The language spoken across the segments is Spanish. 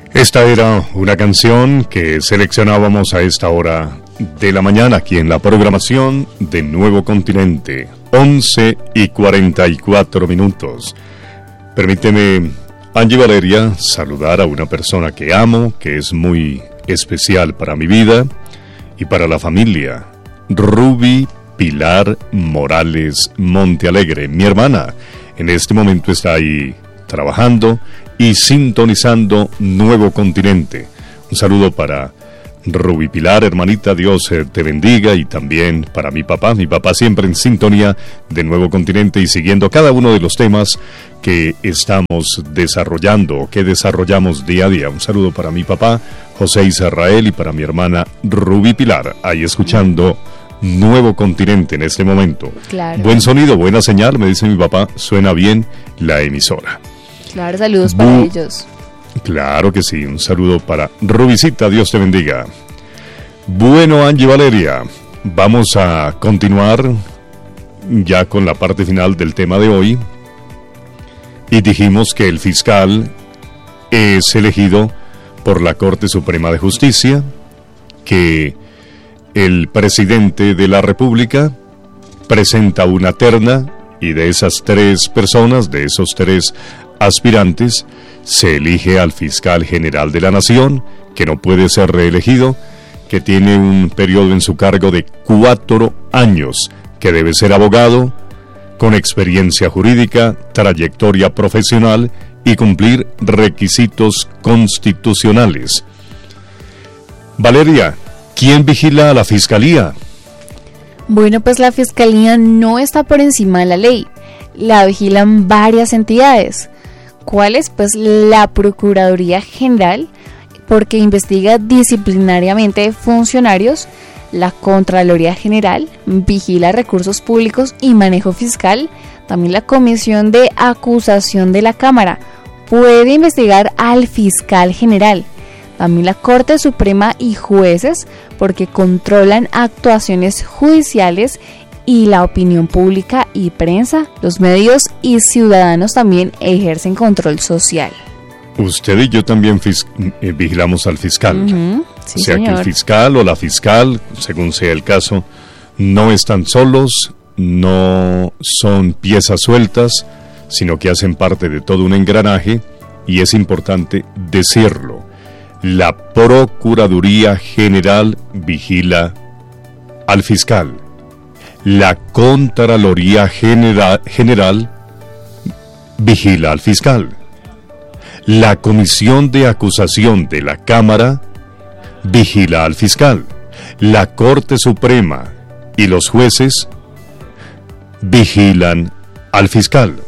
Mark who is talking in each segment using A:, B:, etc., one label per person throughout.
A: Esta era una canción que seleccionábamos a esta hora de la mañana aquí en la programación de Nuevo Continente, 11:44. Permíteme, Angie Valeria, saludar a una persona que amo, que es muy especial para mi vida y para la familia. Ruby Pilar Morales Montealegre, mi hermana, en este momento está ahí trabajando y sintonizando Nuevo Continente. Un saludo para Ruby Pilar, hermanita, Dios te bendiga, y también para mi papá siempre en sintonía de Nuevo Continente y siguiendo cada uno de los temas que estamos desarrollando, que desarrollamos día a día. Un saludo para mi papá, José Israel, y para mi hermana Ruby Pilar, ahí escuchando Nuevo Continente en este momento.
B: Claro.
A: Buen sonido, buena señal, me dice mi papá, suena bien la emisora.
B: Claro, saludos para ellos.
A: Claro que sí, un saludo para Rubicita, Dios te bendiga. Bueno, Angie Valeria, vamos a continuar ya con la parte final del tema de hoy. Y dijimos que el fiscal es elegido por la Corte Suprema de Justicia, que el presidente de la República presenta una terna, y de esas 3 personas, de esos 3 aspirantes, se elige al fiscal general de la nación, que no puede ser reelegido, que tiene un periodo en su cargo de 4 años, que debe ser abogado, con experiencia jurídica, trayectoria profesional y cumplir requisitos constitucionales. Valeria, ¿quién vigila a la fiscalía?
B: Bueno, pues la fiscalía no está por encima de la ley, la vigilan varias entidades. ¿Cuál es? Pues la Procuraduría General, porque investiga disciplinariamente funcionarios. La Contraloría General vigila recursos públicos y manejo fiscal. También la Comisión de Acusación de la Cámara puede investigar al fiscal general. También la Corte Suprema y jueces, porque controlan actuaciones judiciales, y la opinión pública y prensa, los medios y ciudadanos también ejercen control social.
A: Usted y yo también vigilamos al fiscal.
B: Sí,
A: o sea,
B: señor.
A: que el fiscal o la fiscal, según sea el caso, no están solos, no son piezas sueltas, sino que hacen parte de todo un engranaje, y es importante decirlo. La Procuraduría General vigila al fiscal. La Contraloría General vigila al fiscal. La Comisión de Acusación de la Cámara vigila al fiscal. La Corte Suprema y los jueces vigilan al fiscal.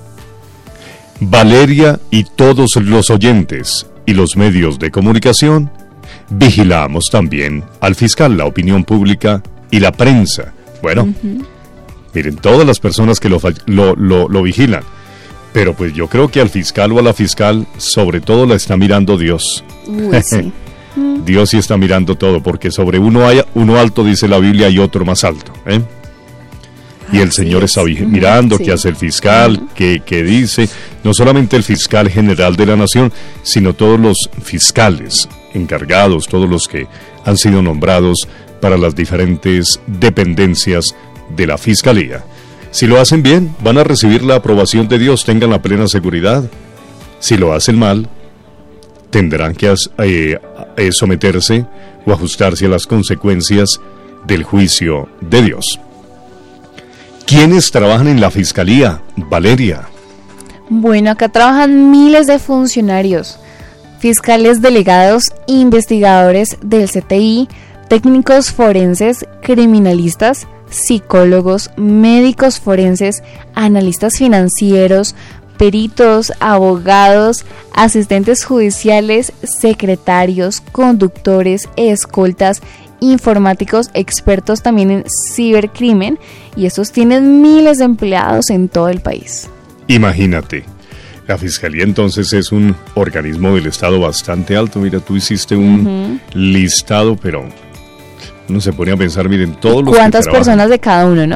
A: Valeria y todos los oyentes y los medios de comunicación vigilamos también al fiscal, la opinión pública y la prensa. Bueno, miren, todas las personas que lo vigilan, pero pues yo creo que al fiscal o a la fiscal sobre todo la está mirando Dios.
B: Sí.
A: Dios sí está mirando todo, porque sobre uno alto, dice la Biblia, y otro más alto, y el Señor está mirando qué hace el fiscal, qué dice, no solamente el fiscal general de la nación, sino todos los fiscales encargados, todos los que han sido nombrados para las diferentes dependencias de la fiscalía. Si lo hacen bien, van a recibir la aprobación de Dios, tengan la plena seguridad. Si lo hacen mal, tendrán que someterse o ajustarse a las consecuencias del juicio de Dios. ¿Quiénes trabajan en la fiscalía, Valeria?
B: Bueno, acá trabajan miles de funcionarios, fiscales delegados, investigadores del CTI, técnicos forenses, criminalistas, psicólogos, médicos forenses, analistas financieros, peritos, abogados, asistentes judiciales, secretarios, conductores, escoltas, informáticos, expertos también en cibercrimen, y estos tienen miles de empleados en todo el país.
A: Imagínate, la Fiscalía entonces es un organismo del Estado bastante alto. Mira, tú hiciste un listado, pero uno se pone a pensar, miren, todos los
B: ¿cuántas
A: que trabajan.
B: personas de cada uno, no?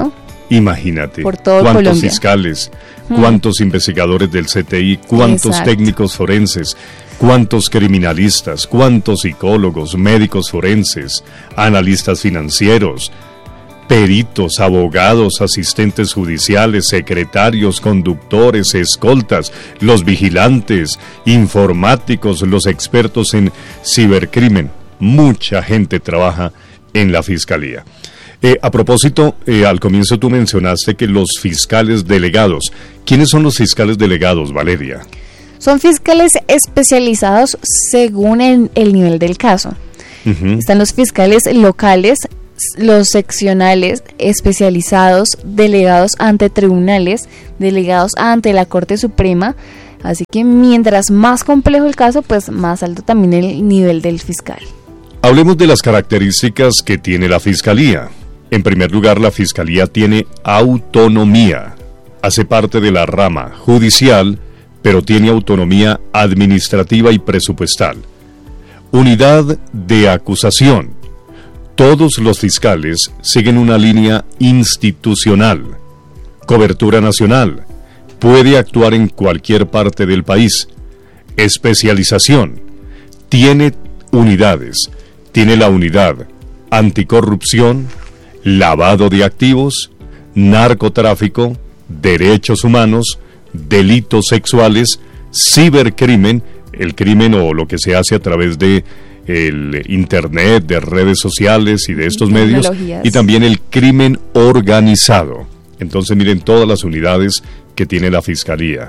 A: Imagínate,
B: por todo
A: cuántos
B: Colombia.
A: Fiscales, cuántos investigadores del CTI, cuántos
B: Exacto.
A: técnicos forenses, cuántos criminalistas, cuántos psicólogos, médicos forenses, analistas financieros, peritos, abogados, asistentes judiciales, secretarios, conductores, escoltas, los vigilantes, informáticos, los expertos en cibercrimen. Mucha gente trabaja en la Fiscalía. A propósito, al comienzo tú mencionaste que los fiscales delegados. ¿Quiénes son los fiscales delegados, Valeria?
B: Son fiscales especializados según el nivel del caso. Están los fiscales locales, los seccionales especializados, delegados ante tribunales, delegados ante la Corte Suprema. Así que mientras más complejo el caso, pues más alto también el nivel del fiscal.
A: Hablemos de las características que tiene la Fiscalía. En primer lugar, la Fiscalía tiene autonomía. Hace parte de la rama judicial, pero tiene autonomía administrativa y presupuestal. Unidad de acusación. Todos los fiscales siguen una línea institucional. Cobertura nacional. Puede actuar en cualquier parte del país. Especialización. Tiene unidades. Tiene la unidad anticorrupción, lavado de activos, narcotráfico, derechos humanos, delitos sexuales, cibercrimen, el crimen o lo que se hace a través de el internet, de redes sociales y de estos medios, y también el crimen organizado. Entonces miren todas las unidades que tiene la Fiscalía.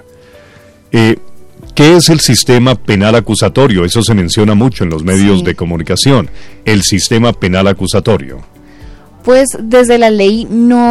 A: ¿Qué es el sistema penal acusatorio? Eso se menciona mucho en los medios de comunicación. El sistema penal acusatorio.
B: Pues desde la ley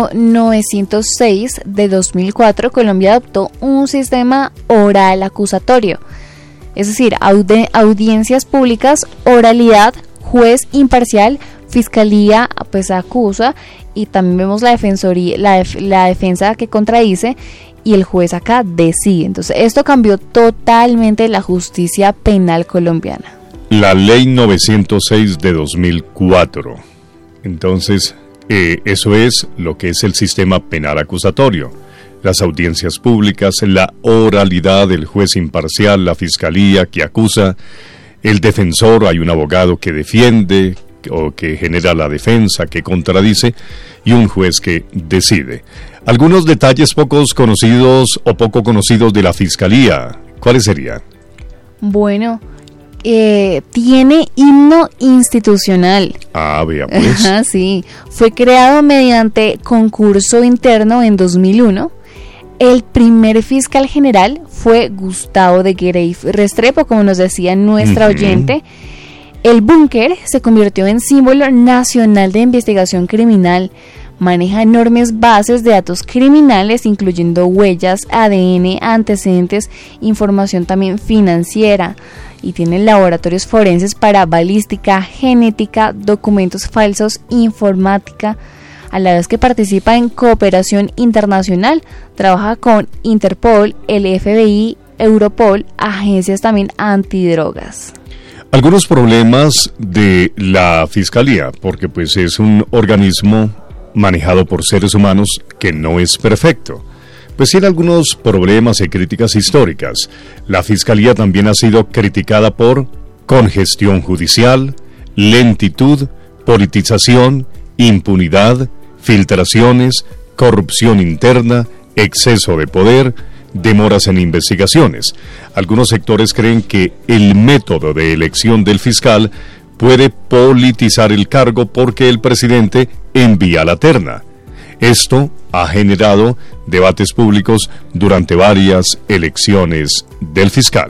B: 906 de 2004, Colombia adoptó un sistema oral acusatorio. Es decir, audiencias públicas, oralidad, juez imparcial, fiscalía pues acusa y también vemos la defensoría, la defensa que contradice y el juez acá decide. Entonces esto cambió totalmente la justicia penal colombiana.
A: La ley 906 de 2004. Entonces eso es lo que es el sistema penal acusatorio. Las audiencias públicas, la oralidad, el juez imparcial, la fiscalía que acusa, el defensor, hay un abogado que defiende o que genera la defensa, que contradice, y un juez que decide. Algunos detalles pocos conocidos o poco conocidos de la Fiscalía, ¿cuáles serían?
B: Bueno, tiene himno institucional.
A: Vea pues.
B: Sí, fue creado mediante concurso interno en 2001. El primer fiscal general fue Gustavo de Grey Restrepo, como nos decía nuestra oyente. El búnker se convirtió en símbolo nacional de investigación criminal. Maneja enormes bases de datos criminales, incluyendo huellas, ADN, antecedentes, información también financiera. Y tiene laboratorios forenses para balística, genética, documentos falsos, informática. A la vez que participa en cooperación internacional, trabaja con Interpol, el FBI, Europol, agencias también antidrogas.
A: Algunos problemas de la Fiscalía, porque pues es un organismo manejado por seres humanos que no es perfecto. Pues tiene algunos problemas y críticas históricas. La Fiscalía también ha sido criticada por congestión judicial, lentitud, politización, impunidad, filtraciones, corrupción interna, exceso de poder, demoras en investigaciones. Algunos sectores creen que el método de elección del fiscal puede politizar el cargo porque el presidente envía la terna. Esto ha generado debates públicos durante varias elecciones del fiscal.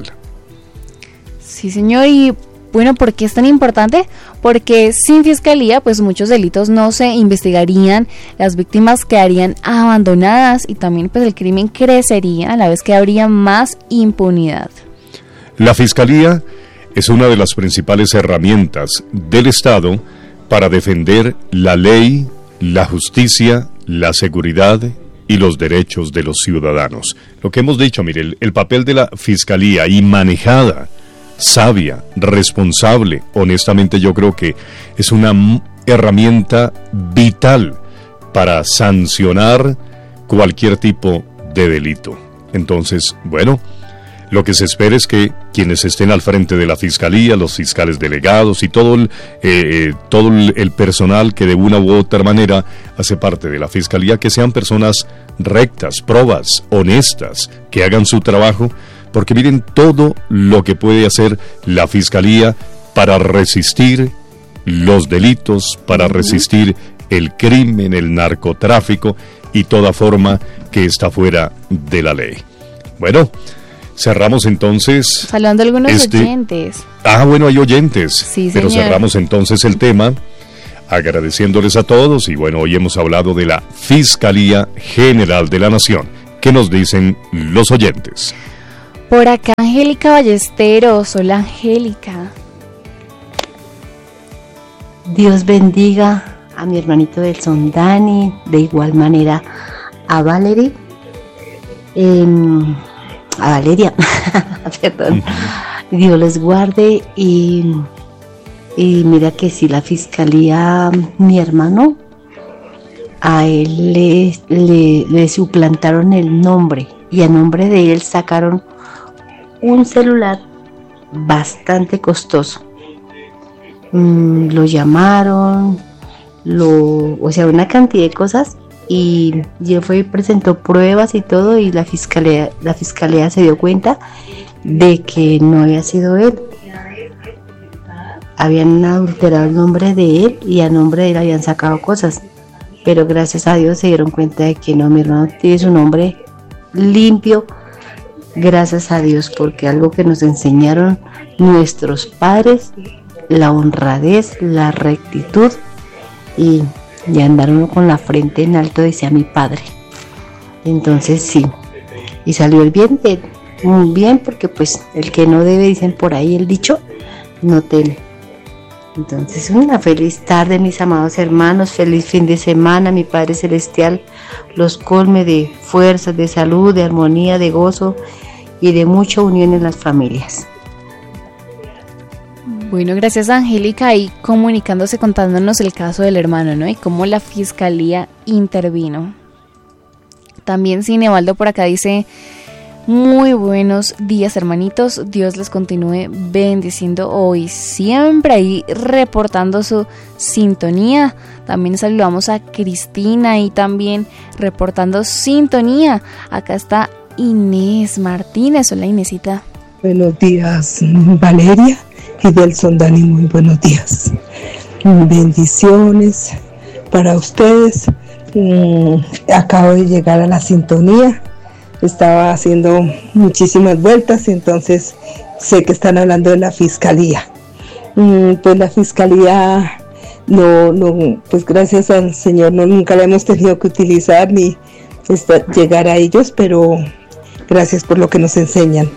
B: Sí, señor, y bueno, ¿por qué es tan importante? Porque sin fiscalía, pues muchos delitos no se investigarían, las víctimas quedarían abandonadas y también pues el crimen crecería a la vez que habría más impunidad.
A: La Fiscalía es una de las principales herramientas del Estado para defender la ley, la justicia, la seguridad y los derechos de los ciudadanos. Lo que hemos dicho, mire, el papel de la Fiscalía y manejada, sabia, responsable, honestamente yo creo que es una herramienta vital para sancionar cualquier tipo de delito. Entonces, bueno, lo que se espera es que quienes estén al frente de la fiscalía, los fiscales delegados y todo el personal que de una u otra manera hace parte de la fiscalía, que sean personas rectas, probas, honestas, que hagan su trabajo, porque miren todo lo que puede hacer la fiscalía para resistir los delitos, para resistir el crimen, el narcotráfico y toda forma que está fuera de la ley. Bueno, cerramos entonces.
B: Saludando a algunos oyentes.
A: Bueno, hay oyentes.
B: Sí,
A: pero
B: señor.
A: cerramos entonces el tema agradeciéndoles a todos. Y bueno, hoy hemos hablado de la Fiscalía General de la Nación. ¿Qué nos dicen los oyentes?
B: Por acá, Angélica Ballesteros. Hola, Angélica.
C: Dios bendiga a mi hermanito Delson Dani, de igual manera a Valeria, perdón. Dios les guarde y mira que si la fiscalía, mi hermano, a él le suplantaron el nombre y a nombre de él sacaron un celular bastante costoso. Lo llamaron, una cantidad de cosas, y él fue y presentó pruebas y todo, y la fiscalía se dio cuenta de que no había sido él. Habían adulterado el nombre de él y a nombre de él habían sacado cosas, pero gracias a Dios se dieron cuenta de que no, mi hermano tiene su nombre limpio, gracias a Dios, porque algo que nos enseñaron nuestros padres, la honradez, la rectitud, y andar uno con la frente en alto, decía mi padre. Entonces sí, y salió el bien, muy bien, porque pues el que no debe, dicen por ahí el dicho, no teme. Entonces una feliz tarde, mis amados hermanos, feliz fin de semana, mi Padre Celestial los colme de fuerzas, de salud, de armonía, de gozo y de mucha unión en las familias.
B: Bueno, gracias a Angélica ahí comunicándose, contándonos el caso del hermano, ¿no? Y cómo la fiscalía intervino. También Cinebaldo por acá dice: muy buenos días, hermanitos, Dios les continúe bendiciendo hoy siempre, ahí reportando su sintonía. También saludamos a Cristina y también reportando sintonía. Acá está Inés Martínez. Hola, Inésita.
D: Buenos días, Valeria y Delson Dani, muy buenos días. Bendiciones para ustedes. Acabo de llegar a la sintonía. Estaba haciendo muchísimas vueltas y entonces sé que están hablando de la fiscalía. Pues la fiscalía no, pues gracias al Señor nunca la hemos tenido que utilizar ni llegar a ellos, pero gracias por lo que nos enseñan.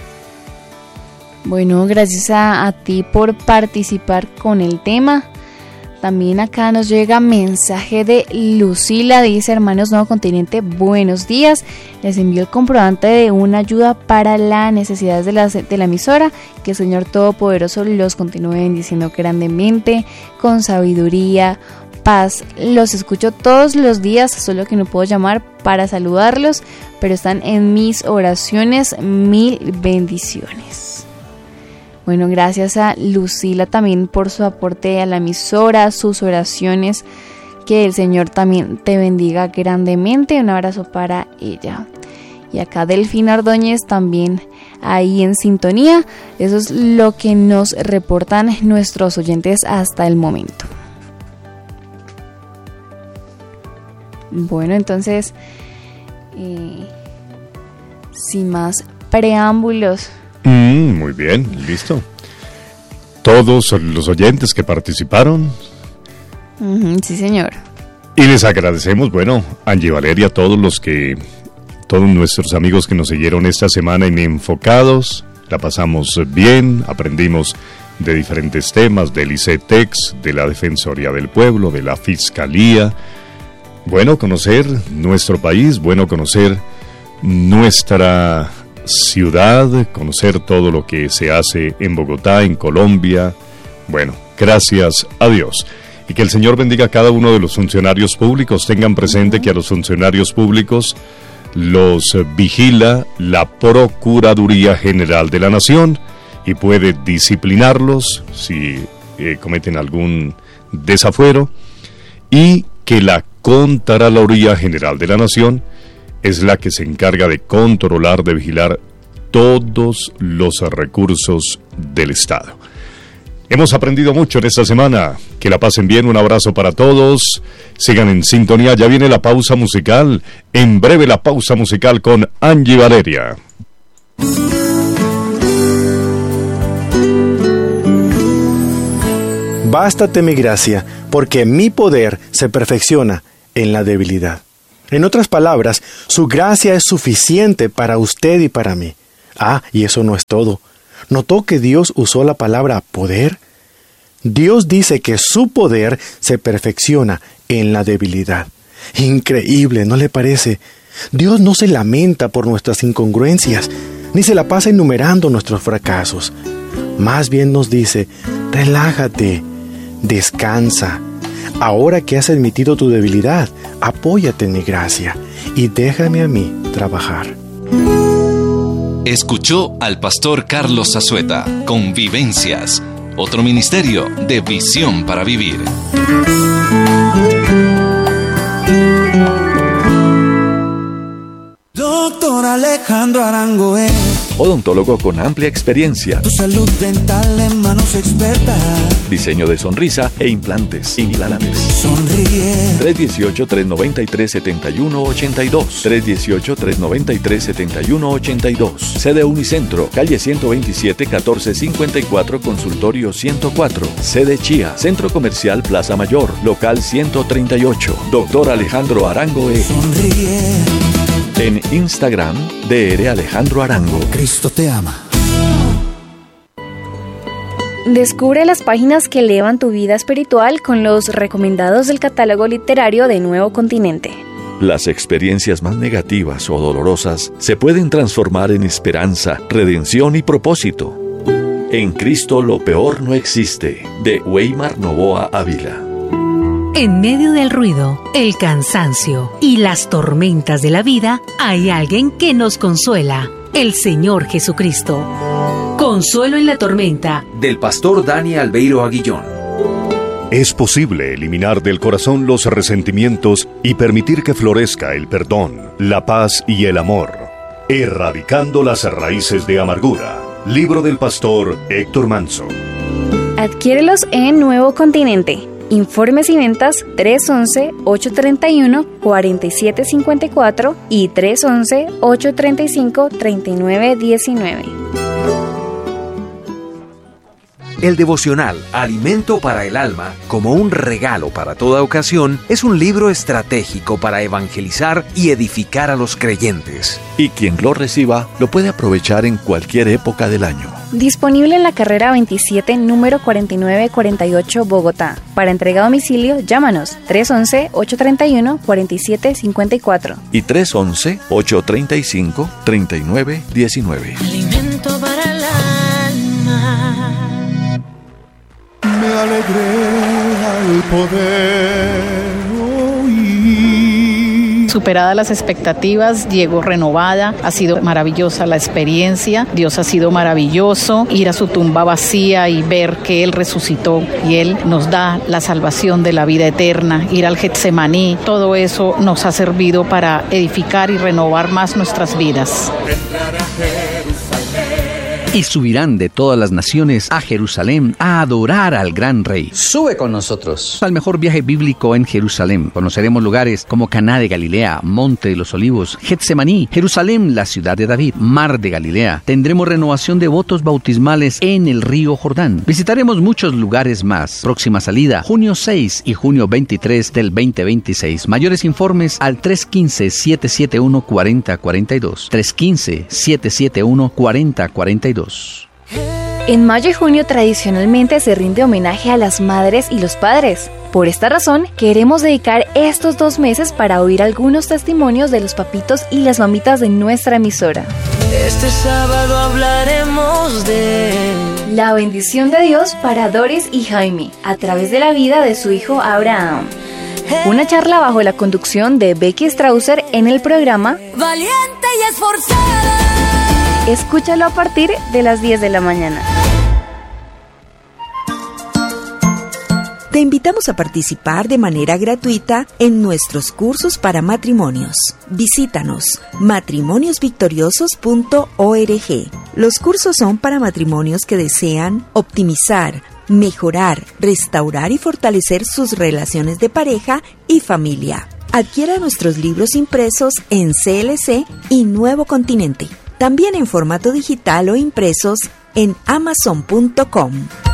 B: Bueno, gracias a ti por participar con el tema. También acá nos llega mensaje de Lucila, dice: hermanos Nuevo Continente, buenos días, les envío el comprobante de una ayuda para las necesidades de la emisora, que el Señor Todopoderoso los continúe bendiciendo grandemente, con sabiduría, paz. Los escucho todos los días, solo que no puedo llamar para saludarlos, pero están en mis oraciones, mil bendiciones. Bueno, gracias a Lucila también por su aporte a la emisora, sus oraciones, que el Señor también te bendiga grandemente. Un abrazo para ella. Y acá Delfina Ordóñez también ahí en sintonía. Eso es lo que nos reportan nuestros oyentes hasta el momento. Bueno, entonces, sin más preámbulos.
A: Muy bien, listo. Todos los oyentes que participaron.
B: Sí, señor.
A: Y les agradecemos, bueno, Angie Valeria, todos nuestros amigos que nos siguieron esta semana en Enfocados. La pasamos bien, aprendimos de diferentes temas, del ICETEX, de la Defensoría del Pueblo, de la Fiscalía. Bueno, conocer nuestro país, bueno, conocer nuestra ciudad, conocer todo lo que se hace en Bogotá, en Colombia. Bueno, gracias a Dios. y que el Señor bendiga a cada uno de los funcionarios públicos. Tengan presente que a los funcionarios públicos los vigila la Procuraduría General de la Nación y puede disciplinarlos si cometen algún desafuero, y que la Contraloría General de la Nación es la que se encarga de controlar, de vigilar todos los recursos del Estado. Hemos aprendido mucho en esta semana. Que la pasen bien, un abrazo para todos. Sigan en sintonía, ya viene la pausa musical. En breve la pausa musical con Angie Valeria.
E: Bástate mi gracia, porque mi poder se perfecciona en la debilidad. En otras palabras, su gracia es suficiente para usted y para mí. Y eso no es todo. ¿Notó que Dios usó la palabra poder? Dios dice que su poder se perfecciona en la debilidad. Increíble, ¿no le parece? Dios no se lamenta por nuestras incongruencias, ni se la pasa enumerando nuestros fracasos. Más bien nos dice, relájate, descansa. Ahora que has admitido tu debilidad, apóyate en mi gracia y déjame a mí trabajar.
F: Escuchó al pastor Carlos Azueta con Vivencias, otro ministerio de visión para vivir.
G: Doctor Alejandro Arango es
H: odontólogo con amplia experiencia.
G: Tu salud dental en manos expertas.
H: Diseño de sonrisa e implantes.
G: Sonríe.
H: 318-393-7182. 318-393-7182. Sede Unicentro, calle 127, 1454, consultorio 104. Sede Chía, Centro Comercial Plaza Mayor, local 138. Doctor Alejandro Arango es.
G: Sonríe.
H: En Instagram, Dr. Alejandro Arango.
G: Cristo te ama.
B: Descubre las páginas que elevan tu vida espiritual con los recomendados del catálogo literario de Nuevo Continente.
H: Las experiencias más negativas o dolorosas se pueden transformar en esperanza, redención y propósito. En Cristo lo peor no existe, de Weimar Novoa Ávila.
I: En medio del ruido, el cansancio y las tormentas de la vida, hay alguien que nos consuela, el Señor Jesucristo. Consuelo en la tormenta,
J: del pastor Dani Albeiro Aguillón.
A: Es posible eliminar del corazón los resentimientos y permitir que florezca el perdón, la paz y el amor, erradicando las raíces de amargura. Libro del pastor Héctor Manso.
B: Adquiérelos en Nuevo Continente. Informes y ventas 311-831-4754 y 311-835-3919.
J: El devocional Alimento para el Alma, como un regalo para toda ocasión, es un libro estratégico para evangelizar y edificar a los creyentes.
H: Y quien lo reciba lo puede aprovechar en cualquier época del año.
B: Disponible en la carrera 27, número 4948, Bogotá. Para entrega a domicilio, llámanos 311-831-4754
H: y 311-835-3919.
G: Alimento para el alma. Me alegré al poder oír.
K: Superadas las expectativas, llegó renovada, ha sido maravillosa la experiencia, Dios ha sido maravilloso, ir a su tumba vacía y ver que Él resucitó y Él nos da la salvación de la vida eterna, ir al Getsemaní, todo eso nos ha servido para edificar y renovar más nuestras vidas.
L: Y subirán de todas las naciones a Jerusalén a adorar al gran rey.
M: Sube con nosotros
L: al mejor viaje bíblico en Jerusalén. Conoceremos lugares como Caná de Galilea, Monte de los Olivos, Getsemaní, Jerusalén, la ciudad de David, Mar de Galilea. Tendremos renovación de votos bautismales en el río Jordán. Visitaremos muchos lugares más. Próxima salida, junio 6 y junio 23 del 2026. Mayores informes al 315-771-4042. 315-771-4042.
B: En mayo y junio tradicionalmente se rinde homenaje a las madres y los padres. Por esta razón, queremos dedicar estos 2 meses para oír algunos testimonios de los papitos y las mamitas de nuestra emisora.
G: Este sábado hablaremos de
B: La bendición de Dios para Doris y Jaime, a través de la vida de su hijo Abraham. Una charla bajo la conducción de Becky Strausser en el programa
M: Valiente y esforzada.
B: Escúchalo a partir de las 10 de la mañana.
N: Te invitamos a participar de manera gratuita en nuestros cursos para matrimonios. Visítanos matrimoniosvictoriosos.org. Los cursos son para matrimonios que desean optimizar, mejorar, restaurar y fortalecer sus relaciones de pareja y familia. Adquiera nuestros libros impresos en CLC y Nuevo Continente. También en formato digital o impresos en Amazon.com.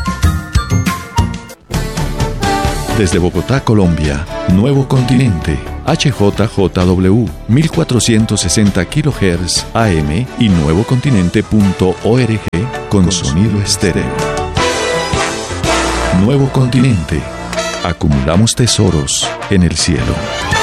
H: Desde Bogotá, Colombia, Nuevo Continente, HJJW, 1460 kHz AM y nuevocontinente.org con sonido estéreo. Nuevo Continente. Acumulamos tesoros en el cielo.